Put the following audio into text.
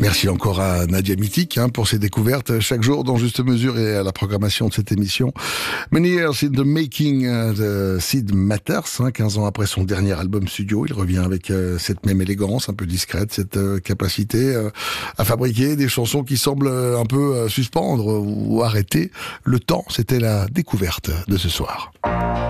Merci encore à Nadia Mitik pour ses découvertes chaque jour dans Juste Mesure et à la programmation de cette émission. Many Years in the Making de Sid Matters, 15 ans après son dernier album studio, il revient avec cette même élégance un peu discrète, cette capacité à fabriquer des chansons qui semblent un peu suspendre ou arrêter le temps. C'était la découverte de ce soir.